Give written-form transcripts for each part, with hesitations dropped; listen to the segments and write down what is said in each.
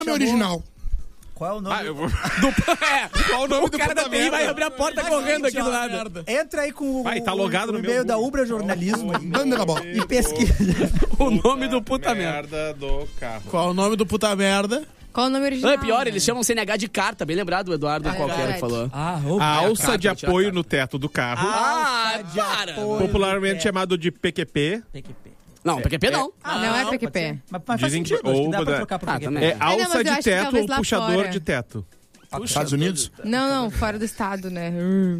nome original. Qual é o nome? Qual o nome do cara da TI vai abrir a porta correndo aqui do lado. Entra aí com tá logado o no e-mail meu da Ubra Jornalismo Banda da bola. e pesquisa. O nome do puta merda. do carro. Qual o nome do puta merda? Qual o nome original? Não, é pior, eles chamam CNH de carta, bem lembrado, o Eduardo qualquer verdade. que falou. A alça de apoio no teto do carro. Para! Popularmente chamado de PQP. Não, PQP não. Não é PQP. Mas faz Dizem sentido, que- acho que ou dá pra da- trocar por Ah, PQP. também. É mas eu alça acho de que teto talvez ou lá puxador fora. de teto. Estados Unidos? Não, fora do estado, né?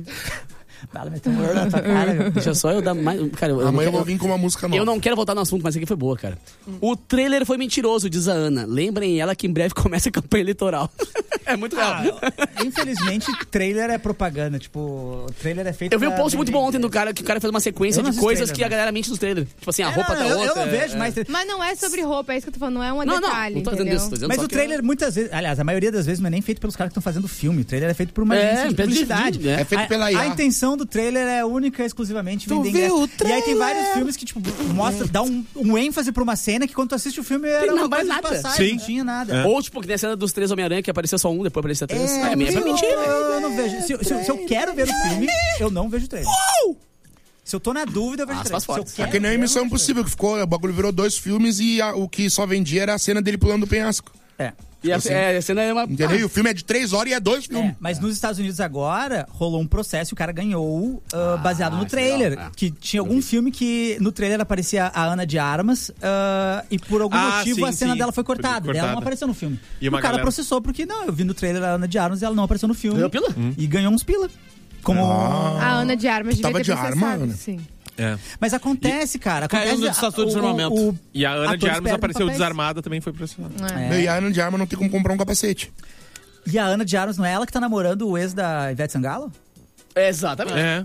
Fala, meteu um na tua cara, meu. Deixa só eu dar mais. Cara, Amanhã eu vou vir com uma música nova. Eu não quero voltar no assunto, mas aqui foi boa, cara. O trailer foi mentiroso, diz a Ana. Lembrem ela que em breve começa a campanha eleitoral. É muito real. Infelizmente, trailer é propaganda. Tipo, o trailer é feito Eu vi um pra post muito vender bom ontem do cara, que o cara fez uma sequência Eu não de assisto coisas trailer, que a mas- galera mente nos trailers. Tipo assim, a roupa tá eu outra. não vejo mais. Mas não é sobre roupa, é isso que eu tô falando, não é um Não, detalhe, não tô dizendo entendeu? isso. Tô dizendo Mas só o que- trailer, muitas vezes, aliás, a maioria das vezes não é nem feito pelos caras que estão fazendo o filme. O trailer é feito por uma agência de empresa de publicidade. vídeo, né? É feito pela A IA. intenção do trailer é única e exclusivamente vender viu ingresso. o trailer? E aí tem vários filmes que, tipo, dá um ênfase pra uma cena que quando tu assiste o filme era Não, uma mais coisa de nada. passagem, Sim. não tinha nada. Ou, tipo, que tem a cena dos 3 Homem-Aranha, que apareceu só um, depois apareceu 3. É mas pra mentira. eu não vejo. Se eu quero ver o filme, eu não vejo o trailer. Se eu tô na dúvida, eu vejo o faz trailer. forte. Se eu É que nem a quero ver, Missão eu vejo o Impossível, que ficou, o bagulho virou 2 filmes e o que só vendia era a cena dele pulando do penhasco. trailer. E a cena é uma. Entendeu? E o filme é de 3 horas e é 2 filmes. Mas nos Estados Unidos agora rolou um processo e o cara ganhou baseado no trailer. legal, é. Que tinha algum filme que no trailer aparecia a Ana de Armas e por algum motivo sim, a cena sim. dela foi cortada. Foi Ela não cortada. apareceu no filme. E o uma cara galera- processou porque não, eu vi no trailer a Ana de Armas e ela não apareceu no filme. Ganhou pila? E ganhou uns pila. Como... A Ana de Armas devia Tava ter de arma, processado, Ana? sim. É. Mas acontece, cara. Caiu Acontece, no estatuto de desarmamento. E a Ana de atores Armas perdem apareceu papéis. desarmada, também foi pressionada. E a Ana de Arma não tem como comprar um capacete. E a Ana de Armas não é ela que tá namorando o ex da Ivete Sangalo? Exatamente. É.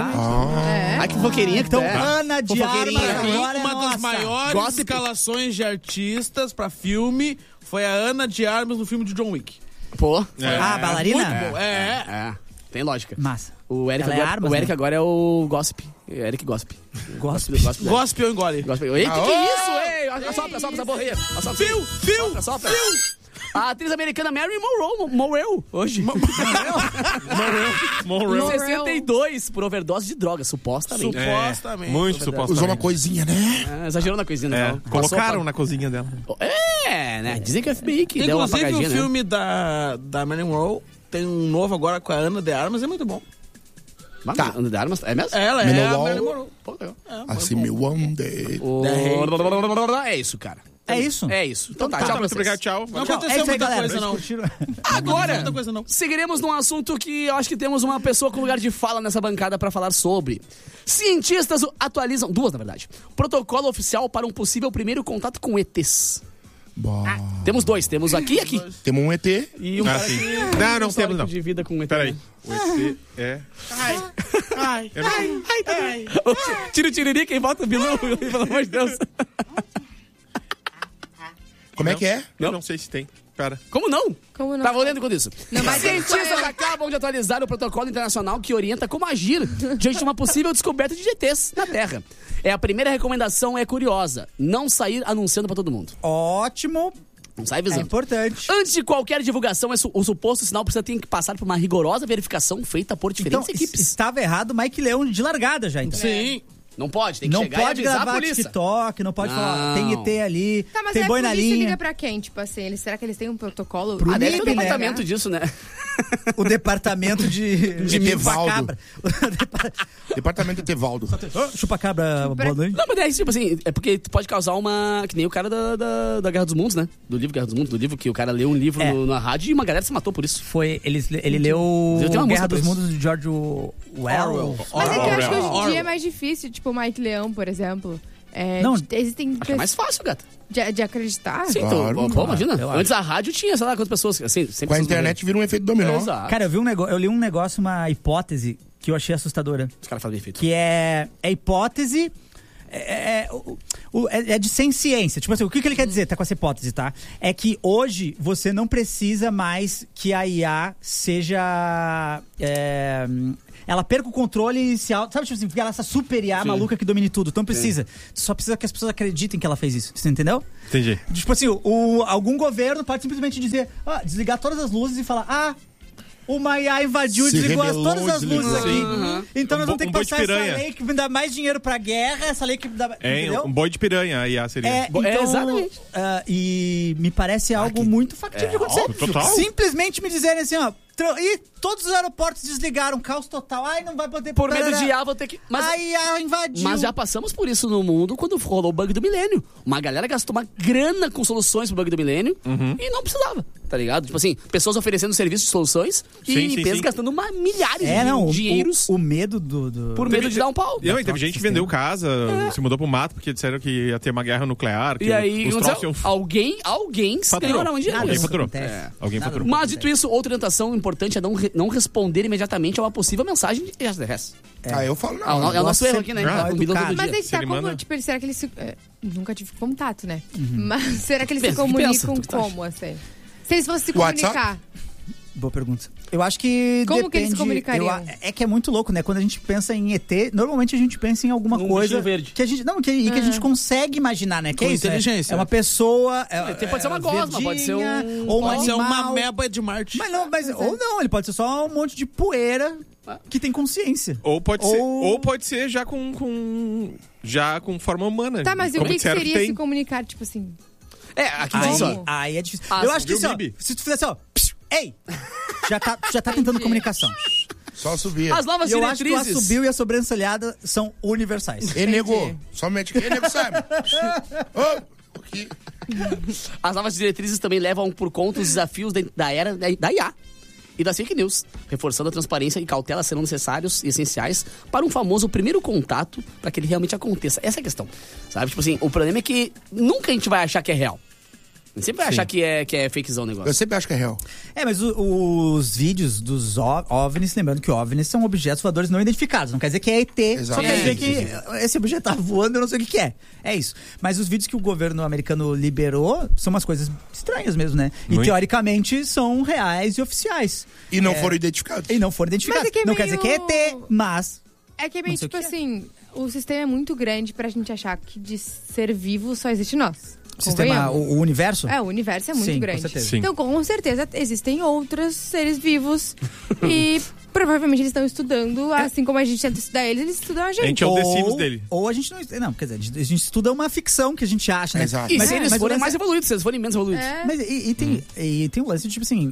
Ai, que foqueirinha que Então, tu é. Ana de Fofoqueirinha. Armas agora é Uma das nossa. maiores Gossip. escalações de artistas pra filme foi a Ana de Armas no filme de John Wick. Pô. Ah, bailarina? Muito bom. É. Tem lógica. Massa. O Eric, Ela é agora, Armas, o Eric né? agora é o Gossip. Eric Gossip. Gossip. Gossip. Gospel engole. Gossip. Eita, que isso, ei? Sopra essa borreia. Fio. Sopra. A atriz americana Mary morreu hoje. Monroe. 62 por overdose de drogas, supostamente. Supostamente. Muito supostamente. Usou uma coisinha, né? Exagerou na coisinha, né? Colocaram na cozinha dela. Né? Dizem que é o FBI que deu uma Inclusive, apagadinha, o né? filme da Marilyn Monroe tem um novo agora com a Ana de Armas, é muito bom. Tá. Ana de Armas, é mesmo? Ela é a Menowal. Marilyn Monroe. Pô, legal. Assim, meu one day. É isso, cara. É isso? É isso. Então tá, Tá, tchau pra muito vocês. obrigado, tchau. Não Tchau. aconteceu É isso aí, muita galera. coisa, não. Vocês curtiram? Agora, Muita coisa, não. seguiremos num assunto que eu acho que temos uma pessoa com lugar de fala nessa bancada pra falar sobre. Cientistas atualizam, 2 na verdade, protocolo oficial para um possível primeiro contato com ETs. Temos 2, temos aqui e aqui. Temos um ET. E um Ah, cara sim. que Não, não histórico temos, não. de vida com ET. Peraí. O ET é... Tira o tiriri, quem bota o Bilu, pelo amor de Deus. Como é que é? Eu não sei se tem. Pera. Como não? Como não? Tava olhando com isso. Não, mas Cientistas acabam de atualizar o protocolo internacional que orienta como agir diante de uma possível descoberta de GTs na Terra. A primeira recomendação é curiosa: não sair anunciando pra todo mundo. Ótimo. Não sai É avisando. importante. Antes de qualquer divulgação, o suposto sinal precisa ter que passar por uma rigorosa verificação feita por Então, diferentes equipes. estava errado Mike Leão de largada já, então. Sim. Não pode, tem que Não chegar e pode avisar a gravar polícia. TikTok, não pode falar, Não. tem ET ali, Tá, mas tem a boi na polícia linha. liga pra quem? Tipo assim, será que eles têm um protocolo? Pro Deve ter um MIB, né? departamento disso, né? O departamento de Tevaldo. chupacabra. Departamento de Tevaldo. Chupacabra, boa noite. Não, mas é tipo assim, é porque tu pode causar uma... Que nem o cara da Guerra dos Mundos, né? Do livro Guerra dos Mundos, do livro que o cara leu um livro É. na rádio e uma galera se matou por isso. Foi, ele leu Eu tenho uma Guerra música dos pra Mundos de George Orwell. Mas é que eu acho que hoje em Orwell. dia é mais difícil, tipo o Mike Leão, por exemplo. Não, Existem Acho que é mais fácil, gata. de acreditar. Sim, Claro, então, pô, claro. imagina. Eu acho. Antes a rádio tinha, sei lá, quantas pessoas. Assim, sempre Com a pessoas internet vira um efeito dominó. morrendo. Exato. Cara, eu li um negócio, uma hipótese que eu achei assustadora. Os caras fazem bem feito. Que é hipótese. É de sem ciência. Tipo assim, o que ele quer dizer, tá com essa hipótese, tá? É que hoje você não precisa mais que a IA seja ela perca o controle inicial. Sabe, tipo assim, ela é essa super IA maluca que domine tudo. Tu não precisa. Tu só precisa que as pessoas acreditem que ela fez isso. Você entendeu? Entendi. Tipo assim, algum governo pode simplesmente dizer, desligar todas as luzes e falar, uma IA invadiu e Se desligou rebelou, todas as luzes desligou. aqui. Então nós vamos ter que boi de passar essa piranha. lei que dá mais dinheiro pra guerra, essa lei que dá... entendeu? Um boi de piranha, a IA seria. Então, exatamente. E me parece algo muito factível de acontecer. total. Simplesmente me dizerem assim, e todos os aeroportos desligaram, caos total. Ai, não vai poder... Por medo de IA, vou ter que... Ai, a invadiu. Mas já passamos por isso no mundo quando rolou o bug do milênio. Uma galera gastou uma grana com soluções pro bug do milênio e não precisava, tá ligado? Tipo assim, pessoas oferecendo serviços de soluções e empresas gastando milhares de dinheiros o medo do... por medo de dar um pau. Não, e teve gente que vendeu casa, se mudou pro mato porque disseram que ia ter uma guerra nuclear. Que E aí, os troços iam... alguém Faturou. ganhou um dinheiro. Alguém faturou. Alguém faturou. Mas, dito isso, outra orientação importante é não responder imediatamente a uma possível mensagem de extraterrestre. Eu falo não. É o nosso erro aqui, né? Ah, O piloto do Mas dia. aí que tá, ele como, manda- tipo, será que eles se... nunca tive contato, né? Mas será que eles Pensa, se comunicam tu que tá como, assim? Se eles fossem se WhatsApp? comunicar... Boa pergunta. Eu acho que Como depende... que eles se comunicariam? É que é muito louco, né? Quando a gente pensa em ET, normalmente a gente pensa em alguma Num coisa bichinho verde. que a gente que a gente consegue imaginar, né? Que Com é isso, inteligência. É uma pessoa... Pode ser uma gosma, pode ser verdinha, um... ou um Pode ser animal. uma ameba de Marte. Mas não, ou não, ele pode ser só um monte de poeira que tem consciência. Ou pode ser já com forma humana. Tá, mas e o como que disseram seria tem. se comunicar, tipo assim? Aqui diz Como? só. Aí é difícil. Ah, eu acho que viu, assim, Bibi? se tu fizesse ei, já tá tentando comunicação. Só subir. As novas E eu acho que o diretrizes. assobio e a sobrancelhada são universais. E nego, só mete aqui, nego sabe. Aqui. As novas diretrizes também levam por conta os desafios da era da IA e das fake news, reforçando a transparência e cautela serão necessários e essenciais para um famoso primeiro contato para que ele realmente aconteça. Essa é a questão, sabe? Tipo assim, o problema é que nunca a gente vai achar que é real. A gente sempre vai achar que é fakezão o negócio. Eu sempre acho que é real. Mas os vídeos dos OVNIs, lembrando que OVNIs são objetos voadores não identificados. Não quer dizer que é ET, só quer dizer que esse objeto tá voando, eu não sei o que é. É isso. Mas os vídeos que o governo americano liberou são umas coisas estranhas mesmo, né? E Muito. teoricamente são reais e oficiais. E não foram identificados. E não foram identificados. Mas é que não meio- quer dizer que é ET, mas... É que é meio Não sei o tipo que é. assim, o sistema é muito grande pra gente achar que de ser vivo só existe nós. O sistema, Convenhamos. o universo? O universo é muito Sim, com grande. certeza. Sim. Então, com certeza, existem outros seres vivos e provavelmente eles estão estudando, assim como a gente tenta estudar eles estudam a A gente. gente é o The Sims dele. Ou a gente não... Não, quer dizer, a gente estuda uma ficção que a gente acha, né? Exato. E Mas- se eles mas forem o lance- mais evoluídos, se eles forem menos evoluídos. É. Mas e tem um lance de, tipo assim,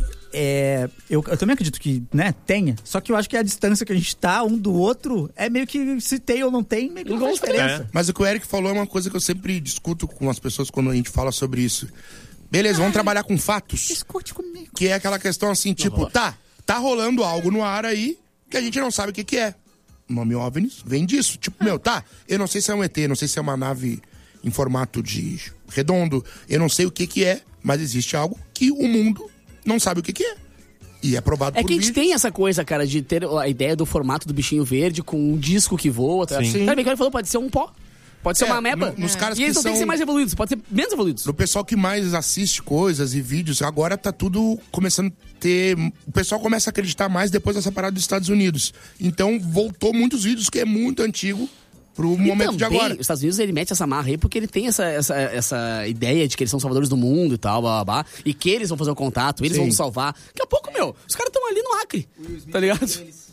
eu também acredito que, né, tenha, só que eu acho que a distância que a gente tá um do outro é meio que se tem ou não tem, meio que não faz diferença. Mas o que o Eric falou é uma coisa que eu sempre discuto com as pessoas quando a gente fala sobre isso. Beleza, vamos trabalhar com fatos. Discute comigo. Que é aquela questão assim, tipo, tá rolando algo no ar aí que a gente não sabe o que é. O nome OVNIs vem disso. Tipo, eu não sei se é um ET, não sei se é uma nave em formato de redondo, eu não sei o que é, mas existe algo que o mundo não sabe o que é. E é provado É por que a gente vídeo. tem essa coisa, cara, de ter a ideia do formato do bichinho verde com um disco que voa. Tá? Sim. Sabe o que ele falou? Pode ser um pó. Pode ser uma ameba. Nos caras E eles que não tem que ser são- mais evoluídos, pode ser menos evoluídos. No pessoal que mais assiste coisas e vídeos, agora tá tudo começando a ter... O pessoal começa a acreditar mais depois dessa parada dos Estados Unidos. Então, voltou muitos vídeos que é muito antigo pro momento e de também, agora. os Estados Unidos, ele mete essa marra aí porque ele tem essa ideia de que eles são salvadores do mundo e tal, blá, blá, blá, e que eles vão fazer o contato, eles Sim. vão nos salvar. Daqui a pouco, os caras estão ali no Acre, tá ligado?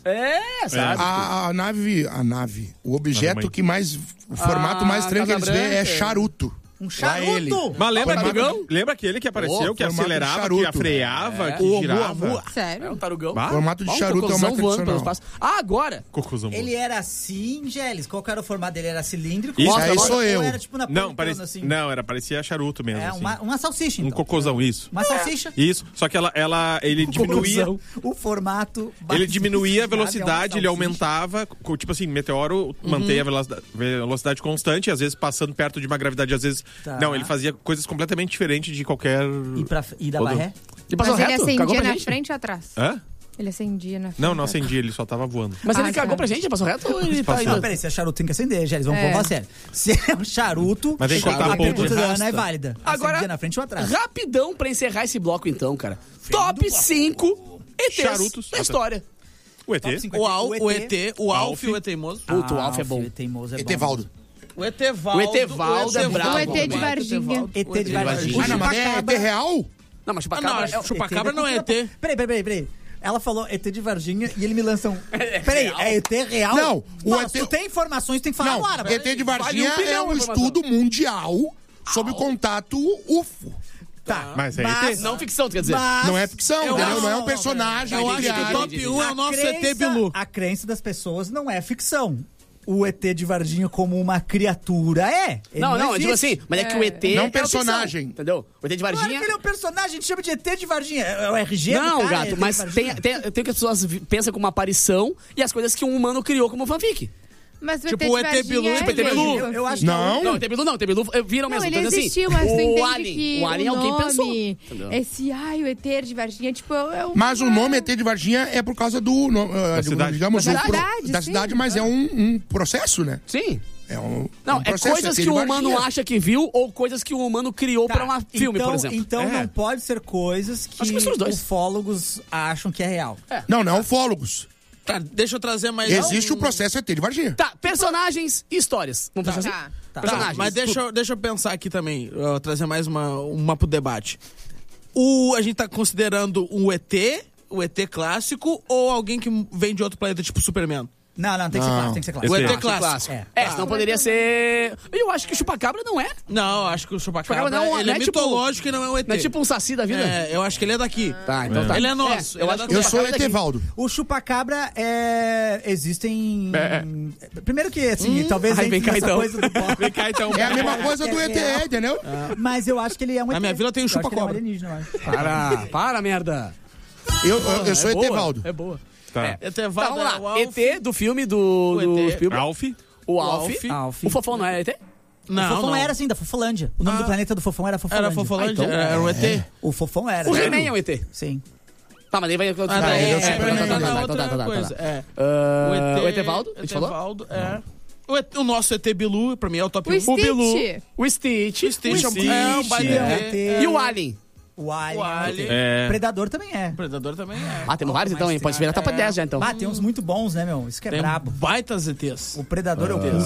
Sabe? A nave, o objeto Nave-mãe. que mais... O formato mais estranho que eles Casa veem é Branca. charuto. Um Lá ele. charuto! Mas Formato- lembra aquele que apareceu, que formato de acelerava, que charuto. freava, que Voa, girava? voa. É Sério? um tarugão. Bah. Formato de Um charuto é o cocôzão mais voando pelo tradicional. espaço. Ah, agora! Cocôzão. Ele era assim, Gélis. Qual que era o formato dele? Era cilíndrico? Isso aí sou eu. Ou era tipo Não, napolitano, assim? parecia charuto mesmo. É, assim. uma salsicha, Um então. cocôzão, isso. Uma salsicha. Isso, só que ele diminuía... Cocôzão. O formato... Ele diminuía a é velocidade, uma ele salsicha. aumentava, tipo assim, meteoro mantém a velocidade constante, às vezes passando perto de uma gravidade, às vezes... Tá. Não, ele fazia coisas completamente diferentes de qualquer... E da barré? E passou Mas ele reto? Cagou acendia pra na gente? frente ou atrás? Hã? Ele acendia na frente. Não ou acendia, ele só tava voando. Mas ele Ah, cagou tá. pra gente? Passou reto ou ele tá Passou. Não, ainda? peraí, se é charuto tem que acender, Gélis, vamos É. falar sério. Se é um charuto, Mas tem que cortar a a ponta. pergunta da Ana Rasta. é válida. Agora, Acendia na frente ou atrás? rapidão pra encerrar esse bloco então, cara. Top 5 ETs Charutos. da história. O ET. Top 5 O ET, o Alf e o ET teimoso. Puta, o Alf é bom. O teimoso é bom. Etevaldo. O Etevaldo. O Etevaldo é brabo. O ET de Varginha. ET de Varginha. Ah, não, mas é ET real? Não, mas Ah, não, chupacabra é... chupacabra não é ET. Peraí. Ela falou ET de Varginha e ele me lança um... Peraí, é ET real? Não, o Não, ET... se tu tem informações, tem que falar Não, agora. ET de Varginha Vale é um informação. estudo mundial sobre o contato UFO. Tá. Mas é Mas- ET. Não ficção, tu quer dizer. Mas- Não é ficção, eu entendeu? acho- Não é um personagem. Eu acho que criado. o top 1 é o nosso ET Bilu. A crença das pessoas não é ficção. O ET de Varginha como uma criatura é. Ele Não, existe. tipo assim, mas é que o ET Não é uma personagem. ficção, entendeu? O ET de Claro Varginha... que ele é um personagem, a gente chama de ET de Varginha. É o RG do Não, cara, gato, ET de mas Varginha. tem o que as pessoas pensam como uma aparição e as coisas que um humano criou como fanfic. Mas o Tipo, ET o de ET Varginha Bilu, é tipo, ET Bilu. mesmo. Eu acho que Não. Não, o ET Bilu não, o ET Bilu viram Não, mesmo. ele Então, assim, existiu, mas tu o entende Alien, que o Alien o alguém nome, pensou. Entendeu? esse, o ET de Varginha, tipo, é um... Mas o nome ET de Varginha é por causa do... cidade. digamos, Da o pro- cidade, da sim. cidade, mas é um processo, né? Sim. É um Não, é processo, coisas ET que de o humano Varginha. acha que viu ou coisas que o humano criou Tá, pra um filme, então, por exemplo. Então É. não pode ser coisas que Acho que são os dois. ufólogos acham que é real. Não, não é ufólogos. Tá, deixa eu trazer mais... Existe o processo ET de Varginha. Tá, personagens e histórias. Vamos fazer assim? Tá. Tá. Personagens. Mas deixa eu pensar aqui também, trazer mais uma pro debate. A gente tá considerando o ET clássico, ou alguém que vem de outro planeta, tipo Superman? Não, tem que ser clássico, tem que ser O clássico. ET ET clássico. É. Senão poderia ser... Eu acho que o chupacabra não é. Não, acho que o Chupacabra, Chupacabra não, ele não é é tipo- mitológico e não é um ET. Não é tipo um saci da vida? É, eu acho que ele é daqui. Tá, então tá. Ele é nosso. eu ele acho é que Eu daqui. sou Chupacabra é daqui. Etevaldo. O chupacabra existem. Primeiro que, assim, talvez Aí vem entre cá, essa então. coisa do pop. Vem cá, então. É a mesma coisa do ET, entendeu? Mas eu acho que ele é um Na ET. minha vila tem um Eu acho que ele é um chupa-cobra. alienígena, eu acho. Para, merda. Eu sou boa, Etevaldo. É boa. Tá. Tá, Etevaldo vamos é o lá. Alf. ET do filme do ET. Spielberg. Alf. O Alf. Alf. O Fofão não é ET? O Fofão Não. era assim, da Fofolândia. O nome do planeta do Fofão era Fofolândia. Era Fofolândia, então, era o ET. O Fofão era. O Sério? He-Man é um ET. Sim. Tá, mas daí vai... Ah, daí ele é o é, Superman, tá né? na outra coisa. É. O Etevaldo, a gente falou? Etevaldo, é. O nosso ET Bilu, pra mim, é o top O 1. O Bilu. Stitch. O Stitch. O Stitch é um baita é um ET. ET. E o Alien. O Alien. O Alien. É. Predador também é. O Predador também é. Ah, temos vários então, hein? Pode virar top 10 já então. Ah, tem uns muito bons, né, meu? Isso que é Tem brabo. baitas ETs. O Predador é o curto.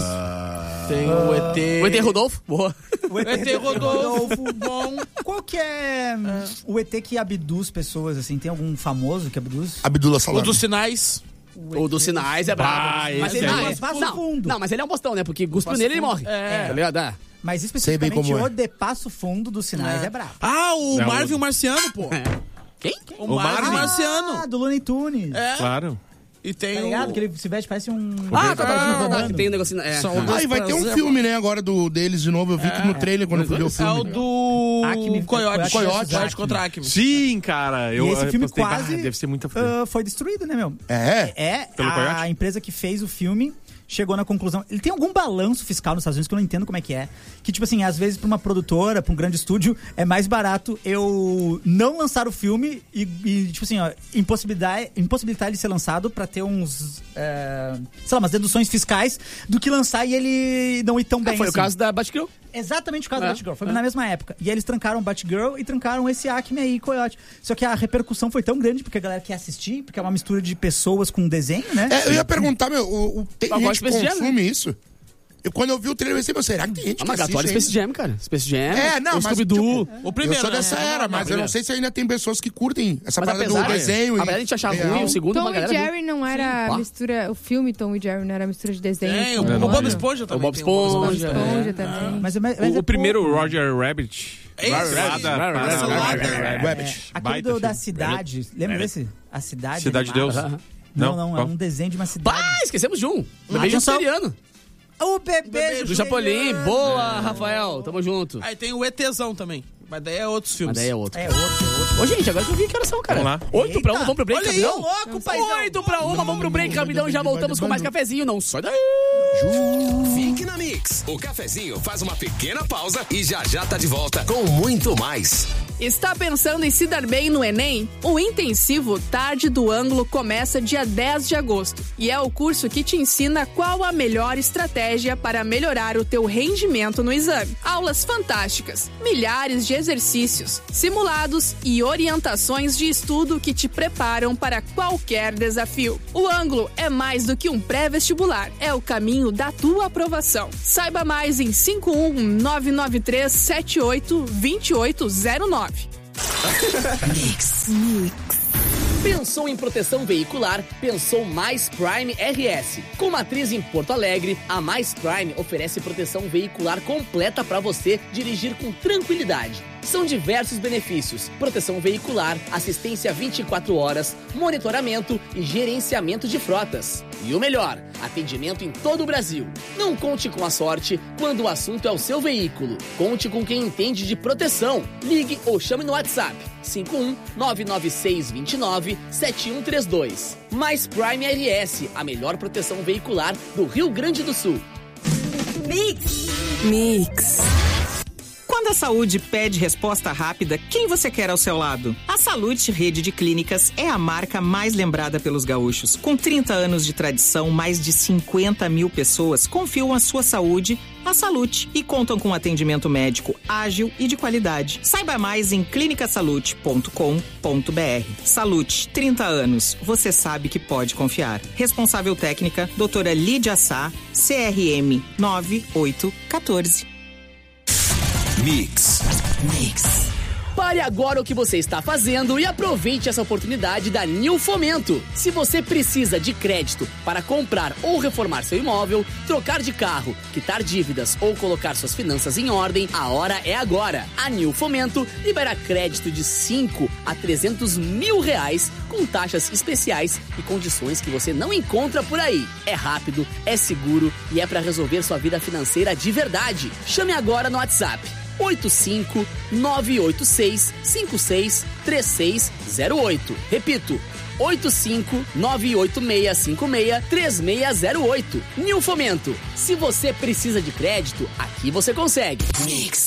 Tem o ET... O ET Rodolfo? Boa. O ET Rodolfo, bom. Qual que é o ET que abduz pessoas, assim? Tem algum famoso que abduz? Abdullah O Salami. dos sinais. O dos sinais é brabo. esse Mas aí. ele é espaço fundo. Não, mas ele é um bostão, né? Porque cuspe nele e ele morre. É. Tá ligado? Ah. Mas Sei bem especificamente como é. o de Passo Fundo dos Sinais é brabo. Ah, o Não, Marvin o- o Marciano, pô. Quem? O Marvin Marciano. Ah, do Looney Tunes. É. Claro. E tem Tá o... ligado? Que ele se veste, parece um... Ah, tá. rodando. Que tem um negocinho. É. São Ah, e vai ter um filme, né, agora deles de novo. Eu vi que no trailer quando eu fui ver o É o filme. do... Acme, Coyote. Coyote. Coyote contra Acme. Sim, cara. E esse filme postei, quase deve ser muita foi destruído, né, meu? É. É, Pelo a Coyote? empresa que fez o filme chegou na conclusão. Ele tem algum balanço fiscal nos Estados Unidos que eu não entendo como é que é. Que, tipo assim, às vezes pra uma produtora, pra um grande estúdio, é mais barato eu não lançar o filme e tipo assim, ó, impossibilitar ele de ser lançado pra ter uns, sei lá, umas deduções fiscais do que lançar e ele não ir tão bem Foi o assim. caso da Batgirl. Exatamente o caso do É, Batgirl. Foi na mesma época. E aí eles trancaram Batgirl e trancaram esse Acme aí, Coyote. Só que a repercussão foi tão grande porque a galera quer assistir, porque é uma mistura de pessoas com desenho, né? É, eu ia perguntar, meu, tem Mas gente que gosta de Space Jam, consome isso? Quando eu vi o trailer, eu pensei, meu, será que tem gente Ah, que mas assiste Gatório ainda? Space Jam, cara. Space Jam. É, não, o mas Scooby-Doo. tipo, O primeiro, eu sou né? dessa era, mas eu não sei se ainda tem pessoas que curtem essa Mas parada do apesar, desenho. apesar de a gente achar real. ruim, o segundo, Tom uma e galera viu. Jerry não era Sim. mistura... O filme Tom e Jerry não era mistura de desenho. Tem, com o humano. Bob Esponja também. Bob tem Esponja. Esponja também. Mas O primeiro, o Roger Rabbit. Esse. Rabbit. Aquele Baita da filme. cidade, lembra desse? A cidade. Cidade de animada. Deus. Não, é Qual? um desenho de uma cidade. Pá, esquecemos de um. Bebê atenção. Jusseriano. O bebê Do Chapolin. Boa, Rafael. Tamo junto. Aí tem o ETzão também. Mas daí é outros filmes. Mas daí é outro. É outro. Ô, gente, agora que eu vi que horas são, cara. Vamos lá. 8 pra 1, vamos pro break, Olha aí, rapidão. louco, paizão. 8 pra 1, vamos pro break, rapidão. E já voltamos com mais cafezinho. Não sai daí. Fique na Mix. O cafezinho faz uma pequena pausa e já tá de volta com muito mais. Está pensando em se dar bem no Enem? O intensivo Tarde do Ângulo começa dia 10 de agosto e é o curso que te ensina qual a melhor estratégia para melhorar o teu rendimento no exame. Aulas fantásticas, milhares de exercícios, simulados e orientações de estudo que te preparam para qualquer desafio. O Ângulo é mais do que um pré-vestibular, é o caminho da tua aprovação. Saiba mais em 51993782809. Mix. Pensou em proteção veicular? Pensou Mais Prime RS. Com matriz em Porto Alegre, a Mais Prime oferece proteção veicular completa para você dirigir com tranquilidade. São diversos benefícios: proteção veicular, assistência 24 horas, monitoramento e gerenciamento de frotas. E o melhor, atendimento em todo o Brasil. Não conte com a sorte quando o assunto é o seu veículo. Conte com quem entende de proteção. Ligue ou chame no WhatsApp 51-99629-7132. Mais Prime RS, a melhor proteção veicular do Rio Grande do Sul. Mix. Quando a saúde pede resposta rápida, quem você quer ao seu lado? A Salute Rede de Clínicas é a marca mais lembrada pelos gaúchos. Com 30 anos de tradição, mais de 50 mil pessoas confiam a sua saúde à Salute e contam com atendimento médico ágil e de qualidade. Saiba mais em clinicasalute.com.br. Salute, 30 anos. Você sabe que pode confiar. Responsável técnica, doutora Lídia Sá, CRM 9814. Mix. Pare agora o que você está fazendo e aproveite essa oportunidade da New Fomento. Se você precisa de crédito para comprar ou reformar seu imóvel, trocar de carro, quitar dívidas ou colocar suas finanças em ordem, a hora é agora. A New Fomento libera crédito de 5 a 300 mil reais com taxas especiais e condições que você não encontra por aí. É rápido, é seguro e é para resolver sua vida financeira de verdade. Chame agora no WhatsApp 85-986-563608. Repito, 85-986-563608. New Fomento. Se você precisa de crédito, aqui você consegue. Mix.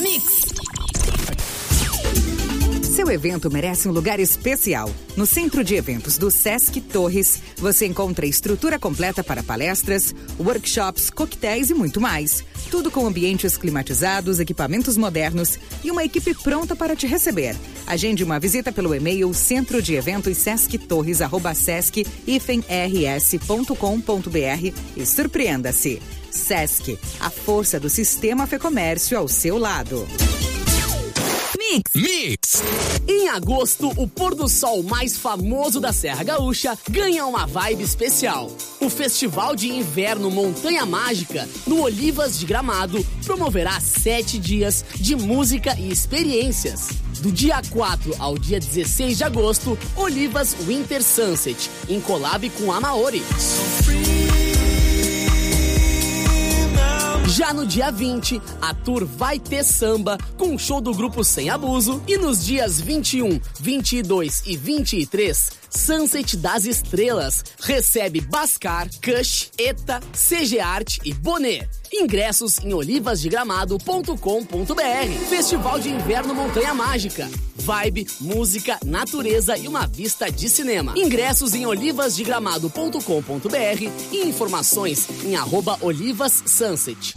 Seu evento merece um lugar especial. No Centro de Eventos do Sesc Torres, você encontra estrutura completa para palestras, workshops, coquetéis e muito mais. Tudo com ambientes climatizados, equipamentos modernos e uma equipe pronta para te receber. Agende uma visita pelo e-mail centrodieventos.sesc-rs.com.br e surpreenda-se. Sesc, a força do sistema Fecomércio ao seu lado. Mix. Em agosto, o pôr do sol mais famoso da Serra Gaúcha ganha uma vibe especial. O Festival de Inverno Montanha Mágica, no Olivas de Gramado, promoverá 7 dias de música e experiências. Do dia 4 ao dia 16 de agosto, Olivas Winter Sunset, em collab com a Maori. Já no dia 20, a tour vai ter samba com o show do grupo Sem Abuso. E nos dias 21, 22 e 23, Sunset das Estrelas recebe Bascar, Kush, Eta, CG Art e Bonet. Ingressos em olivasdegramado.com.br. Festival de Inverno Montanha Mágica. Vibe, música, natureza e uma vista de cinema. Ingressos em olivasdegramado.com.br e informações em @olivassunset.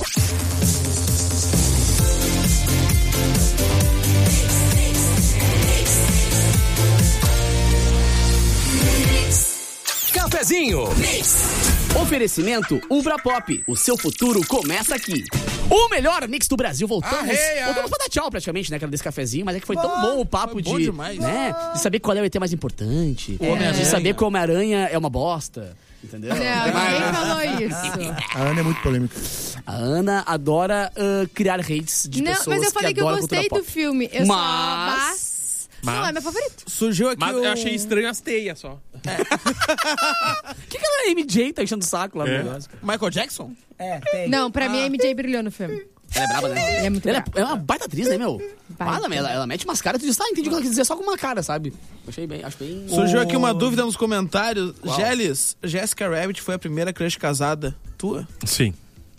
Cafezinho. Oferecimento Ubra Pop. O seu futuro começa aqui. O melhor mix do Brasil. Voltamos pra dar tchau praticamente, né? Aquela desse cafezinho, mas é que foi tão bom o papo bom demais. né? De saber qual é o ET mais importante. De saber que o Homem-Aranha é uma bosta. Entendeu? Não, ninguém falou isso. A Ana é muito polêmica. A Ana adora criar hates de pessoas Mas eu falei que eu adoram gostei cultura do pop. filme. Não é meu favorito. Surgiu aqui Eu achei estranho as teias só. O que aquela MJ tá enchendo o saco lá no negócio? Michael Jackson? Tem. Não, pra mim a MJ brilhou no filme. Ela é braba, né? Ela é muito Ela braba. é uma baita atriz, né, meu? Baita. Ela mete umas caras e tu diz, entendi o que ela quis dizer só com uma cara, sabe? Acho bem. Surgiu aqui uma dúvida nos comentários. Geles, Jessica Rabbit foi a primeira crush casada tua? Sim.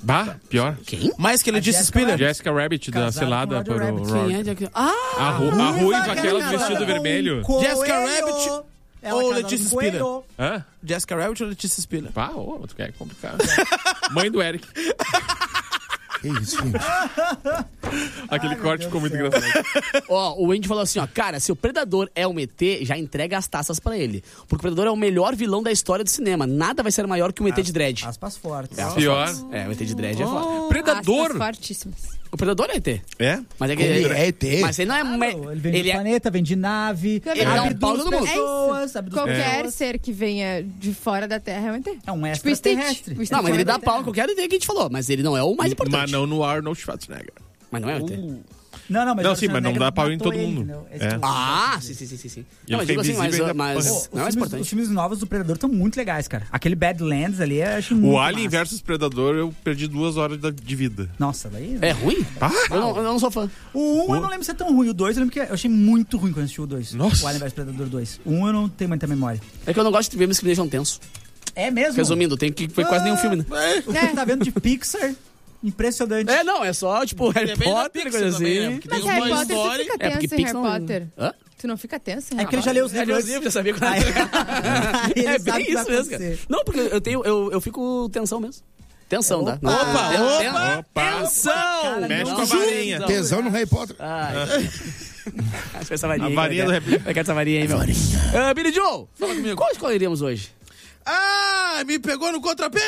Bah, pior. Quem? Mais que ele disse Jessica Spiller. Jessica Rabbit, da Casado selada com por Roger o Rabbit. Roger. Quem é de... Ah! A ruiva, aquela do vestido vermelho. Jessica Rabbit ou Letícia Spiller? Hã? Jessica Rabbit ou Letícia Spiller? Pá, tu quer complicar. Mãe do Eric. Que isso, gente? Aquele corte ficou muito engraçado. Ó, o Andy falou assim, ó, cara, se o Predador é um ET, já entrega as taças pra ele. Porque o Predador é o melhor vilão da história do cinema. Nada vai ser maior que um ET de Dredd. Aspas fortes. Pior. É, o ET de Dredd é foda. Aspas Predador. fortíssimas. O Predador é ET. É? Mas é que É ET. Mas ele não é... Ele vem de planeta, vem de nave, Ele dá um abduz pau em todo mundo. pessoas, abduz Qualquer pessoas. ser que venha de fora da Terra é um ET. É um Tipo Stitch. extraterrestre. O Stitch Não, mas ele é um dá ET. pau em qualquer ET que a gente falou. Mas ele não é o mais importante. Mas não no Arnold Schwarzenegger. Mas não é o ET. Não, mas Não, o sim, mas não Schwarzenegger dá pau em matou todo ele, mundo. entendeu? Esse É. é o- Ah, sim. E Não, mas ele digo fica assim, invisível mas ainda. Pô, não é os importante. filmes novos do Predador estão muito legais, cara. Aquele Badlands ali, eu acho muito O Alien massa. versus Predador, eu perdi 2 horas de vida. Nossa, daí... É ruim? Eu não sou fã. O 1 eu não lembro se é tão ruim. O 2 eu lembro que eu achei muito ruim quando assisti o 2. Nossa. O Alien vs Predador 2. O 1 eu não tenho muita memória. É que eu não gosto de filmes que me deixam tenso. É mesmo? Resumindo, tem que ver quase nenhum filme, né? O que você tá vendo de Pixar? Impressionante. É, não, é só, tipo, Harry Depende da Potter, Pixar coisa também, né? assim. Porque Mas tem Harry uma Potter, tu história... fica É, porque tenso em Harry Pixar não- Potter. Hã? Tu não fica tenso em É Harry porque ele já leu os É, livros. livros, já sabia quando Aí ele É sabe bem o que vai isso mesmo, cara. acontecer. Não, porque eu fico tensão mesmo. Tensão, tá? Não, Opa! Tensão! Mexe Não, com a varinha. não. Tesão no Harry Potter. Ai. Acho que essa varinha A aí, varinha cara. do Harry Potter. Vai querer essa varinha aí, meu. Billy Joe, fala comigo. Qual escolheríamos hoje? Ah, me pegou no contrapé!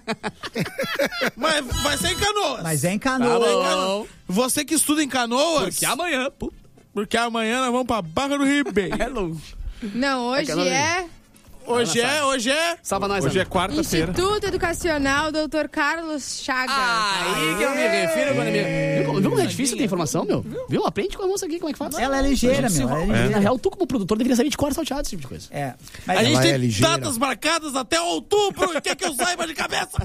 Mas vai ser em Canoas. Mas é em Tá Canoas. bom. Você que estuda em Canoas... Porque amanhã, pô, Porque amanhã nós vamos pra Barra do Ribeiro. é longe. Potter. Não, hoje Aquela é Hoje é... Salva nós, Hoje é Ana. quarta-feira. Instituto Educacional Dr. Carlos Chagas. Aí que eu me refiro quando me... Viu como é difícil ter informação, meu? Viu? Aprende com a moça aqui como é que faz. Ela é ligeira, meu. Ela é Na ligeira. real, tu como produtor deveria saber de cor salteado esse tipo de coisa. É. Mas A gente Ela é tem ligeira. datas marcadas até outubro. E quer que eu saiba de cabeça?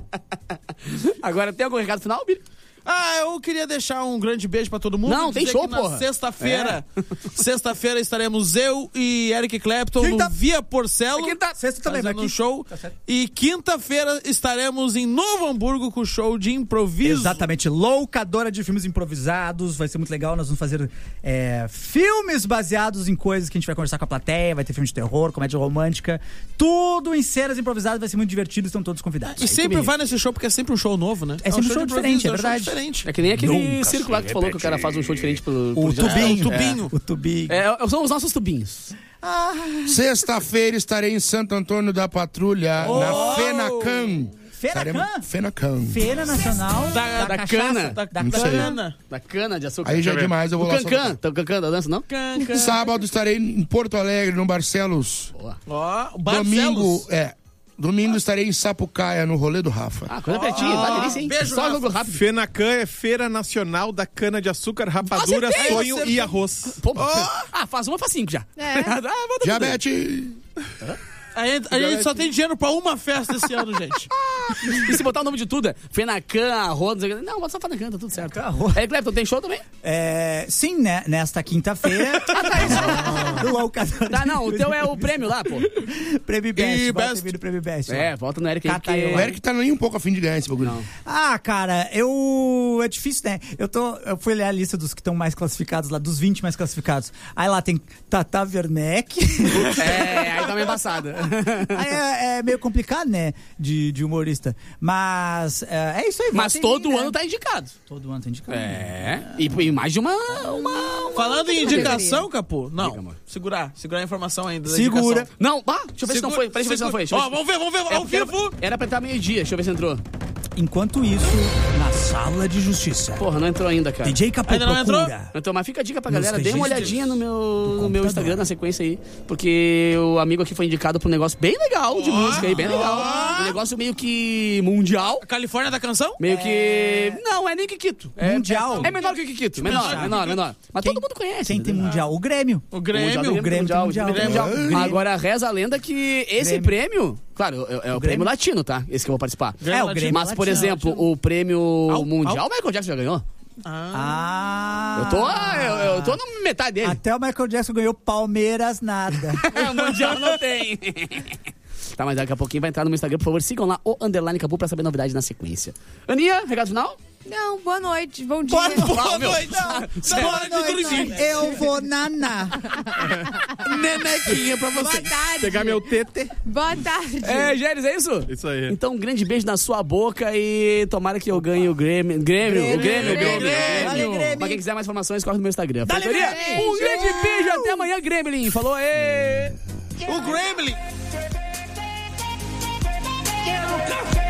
Agora, tem algum recado final, Billy? Ah, eu queria deixar um grande beijo pra todo mundo. Não, tem Dizer show, que na porra. Sexta-feira estaremos eu e Eric Clapton Quinta. no Via Porcelo. Sexta também, fazendo vai um aqui. show. Tá certo. E quinta-feira estaremos em Novo Hamburgo com o show de improviso. Exatamente, loucadora de filmes improvisados, vai ser muito legal, nós vamos fazer filmes baseados em coisas que a gente vai conversar com a plateia, vai ter filme de terror, comédia romântica, tudo em cenas improvisadas, vai ser muito divertido, estão todos convidados. E sempre vai nesse show porque é sempre um show novo, né? É sempre um show de diferente, improviso, é verdade. Um show diferente. É que nem aquele Nunca circo lá que se tu falou que o cara faz um show diferente pelo... O tubinho. o tubinho. O tubinho. São os nossos tubinhos. Sexta-feira estarei em Santo Antônio da Patrulha, na FENACAN. Fenacan? FENACAN. Feira Nacional Da Cachaça. cana. Da Não sei. cana. Da cana de açúcar. Aí já é ver. demais, eu vou O lá. só- Cancan. Tá o Cancan da dança, não? Sábado estarei em Porto Alegre, no Barcelos. Ó, o Domingo, domingo estarei em Sapucaia, no rolê do Rafa. Ah, coisa pertinho. Vai, delícia, hein? beijo, Só Rafa. jogo rápido. Fenacan é Feira Nacional da Cana-de-Açúcar, Rapadura, Acertei! Sonho e Arroz. Pô, faz uma, faz 5 já. É. Bota tudo. Diabetes. A gente só tem dinheiro pra uma festa esse ano, gente. E se botar o nome de tudo, Fenacan, Arroz, não sei o que. Não, bota só Fenacan, tá tudo certo. Arroz. Aí, Clepton, tem show também? Sim, né? Nesta quinta-feira. Loucadora. Tá, não, o teu é o prêmio lá, pô. Prêmio E Best. Vai Best. ter vídeo Prêmio Best. É, volta no Eric aí, Cata aí, porque... O Eric tá nem um pouco afim de ganhar esse bagulho. Não. Ah, cara, é difícil, né? Eu fui ler a lista dos que estão mais classificados lá, dos 20 mais classificados. Aí lá tem Tata Werneck. Aí tá meio embaçada. Aí é meio complicado, né? De humorista. Mas é isso aí. Mas votem em todo mim, né? ano tá indicado. Todo ano tá indicado. É. E mais de uma Falando em indicação, Capu. Não, Diga, amor. segurar a informação ainda. da Segura. indicação. Não, deixa eu ver se não foi. Peraí, deixa eu ver se não foi. Deixa eu Ó, vamos ver, É ao porque vivo. era pra entrar meio-dia, deixa eu ver se entrou. Enquanto isso, na sala de justiça, Porra, não entrou ainda, cara. DJ Capu Ainda não entrou? procura. Então, mas fica a dica pra Nos galera, dê uma registros olhadinha no meu computador. Instagram, na sequência aí, porque o amigo aqui foi indicado pra um negócio bem legal de música aí, bem legal. Um negócio meio que mundial, Califórnia da canção? meio que... Não, é nem Kikito. Mundial. É menor que o Kikito, menor. Mas todo mundo conhece. Quem tem entendeu? mundial? O Grêmio. O Grêmio. O Grêmio tem mundial. Grêmio. Agora, reza a lenda que esse prêmio... Claro, é o prêmio latino, tá? Esse que eu vou participar. É, o Grêmio Mas, por latino. exemplo, o prêmio mundial, o Michael Jackson já ganhou. Eu tô na metade dele. Até o Michael Jackson ganhou Palmeiras nada. O mundial não tem. Tá, mas daqui a pouquinho vai entrar no meu Instagram, por favor, sigam lá o _Capu pra saber novidade na sequência. Aninha, recado final? Não, boa noite, bom dia. Boa noite. Boa noite. Eu vou naná. Nenequinha pra você. Boa tarde. Pegar meu tete. Boa tarde. Gélis, é isso? Isso aí. Então, um grande beijo na sua boca e tomara que eu ganhe o Grêmio. Grêmio. Pra quem quiser mais informações, corre no meu Instagram. Feitoria, um grande beijo, até amanhã, Gremlin. Falou, O Gremlin.